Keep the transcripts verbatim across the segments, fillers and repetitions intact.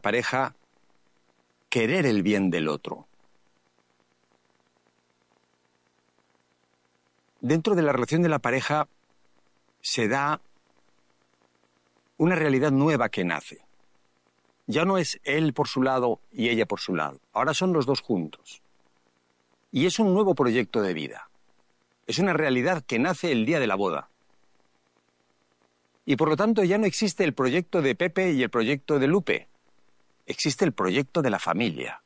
pareja querer el bien del otro. Dentro de la relación de la pareja se da una realidad nueva que nace. Ya no es él por su lado y ella por su lado. Ahora son los dos juntos. Y es un nuevo proyecto de vida. Es una realidad que nace el día de la boda. Y por lo tanto ya no existe el proyecto de Pepe y el proyecto de Lupe. Existe el proyecto de la familia.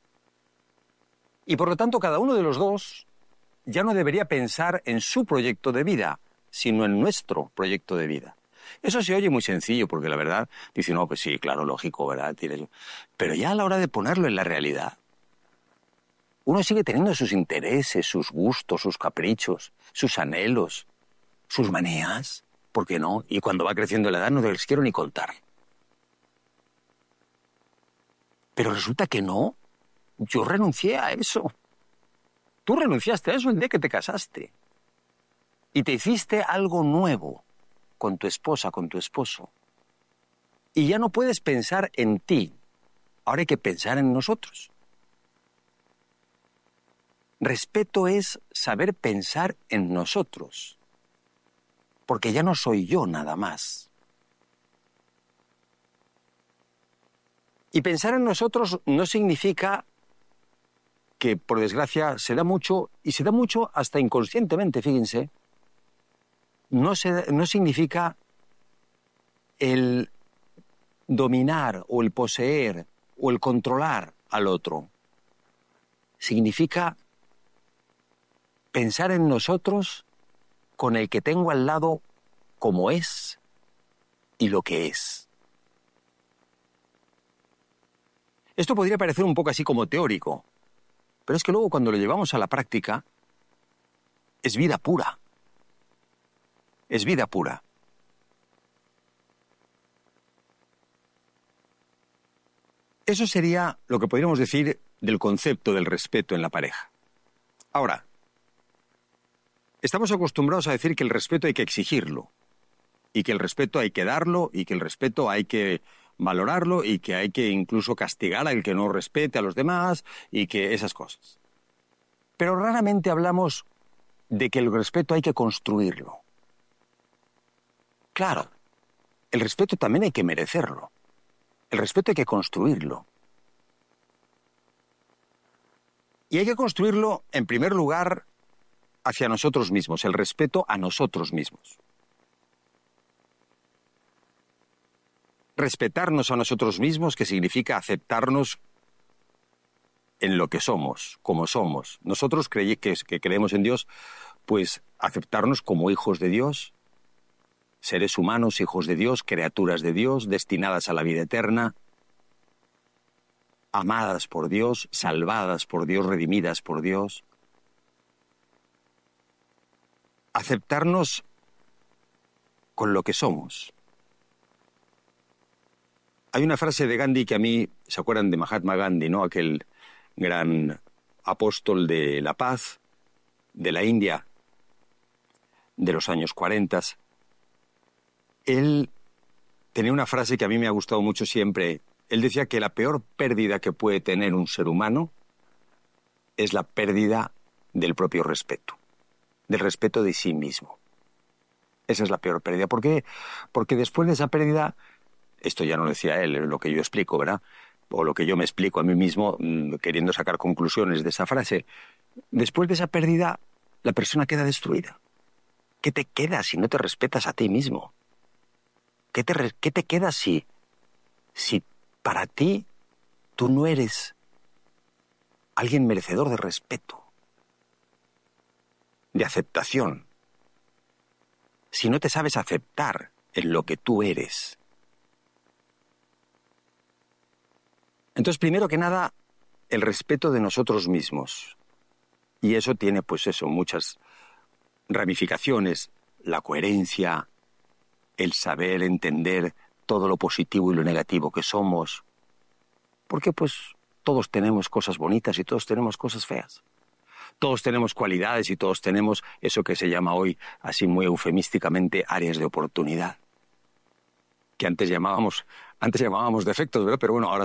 Y por lo tanto cada uno de los dos ya no debería pensar en su proyecto de vida, sino en nuestro proyecto de vida. Eso se oye muy sencillo, porque la verdad, dice, no, pues sí, claro, lógico, ¿verdad? Pero ya a la hora de ponerlo en la realidad, uno sigue teniendo sus intereses, sus gustos, sus caprichos, sus anhelos, sus manías, ¿por qué no? Y cuando va creciendo la edad no les quiero ni contar. Pero resulta que no, yo renuncié a eso. Tú renunciaste a eso el día que te casaste. Y te hiciste algo nuevo con tu esposa, con tu esposo. Y ya no puedes pensar en ti. Ahora hay que pensar en nosotros. Respeto es saber pensar en nosotros. Porque ya no soy yo nada más. Y pensar en nosotros no significa que, por desgracia, se da mucho, y se da mucho hasta inconscientemente, fíjense, no, se, no significa el dominar o el poseer o el controlar al otro. Significa pensar en nosotros con el que tengo al lado como es y lo que es. Esto podría parecer un poco así como teórico, pero es que luego cuando lo llevamos a la práctica, es vida pura. Es vida pura. Eso sería lo que podríamos decir del concepto del respeto en la pareja. Ahora, estamos acostumbrados a decir que el respeto hay que exigirlo, y que el respeto hay que darlo, y que el respeto hay que valorarlo, y que hay que incluso castigar al que no respete a los demás, y que esas cosas. Pero raramente hablamos de que el respeto hay que construirlo. Claro, el respeto también hay que merecerlo. El respeto hay que construirlo. Y hay que construirlo, en primer lugar, hacia nosotros mismos, el respeto a nosotros mismos. Respetarnos a nosotros mismos, que significa aceptarnos en lo que somos, como somos. Nosotros crey- que, que creemos en Dios, pues aceptarnos como hijos de Dios, seres humanos, hijos de Dios, criaturas de Dios, destinadas a la vida eterna, amadas por Dios, salvadas por Dios, redimidas por Dios. Aceptarnos con lo que somos. Hay una frase de Gandhi que a mí, ¿se acuerdan de Mahatma Gandhi, no? Aquel gran apóstol de la paz de la India de los años cuarenta. Él tenía una frase que a mí me ha gustado mucho siempre. Él decía que la peor pérdida que puede tener un ser humano es la pérdida del propio respeto, del respeto de sí mismo. Esa es la peor pérdida. ¿Por qué? Porque después de esa pérdida, esto ya no lo decía él, es lo que yo explico, ¿verdad? O lo que yo me explico a mí mismo, mmm, queriendo sacar conclusiones de esa frase. Después de esa pérdida, la persona queda destruida. ¿Qué te queda si no te respetas a ti mismo? ¿Qué te, re- qué te queda si, si para ti tú no eres alguien merecedor de respeto, de aceptación? Si no te sabes aceptar en lo que tú eres. Entonces, primero que nada, el respeto de nosotros mismos. Y eso tiene, pues eso, muchas ramificaciones. La coherencia, el saber entender todo lo positivo y lo negativo que somos. Porque, pues, todos tenemos cosas bonitas y todos tenemos cosas feas. Todos tenemos cualidades y todos tenemos eso que se llama hoy, así muy eufemísticamente, áreas de oportunidad. Que antes llamábamos, antes llamábamos defectos, ¿verdad? Pero bueno, ahora